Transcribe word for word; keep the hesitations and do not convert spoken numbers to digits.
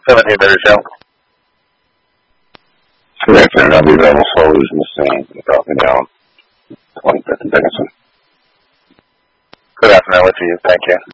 seventeen Better Show. Good afternoon. I'll be available slowly from the sound. Dropping down twenty-fifth and Dickinson. Good afternoon. What's for you? Thank you.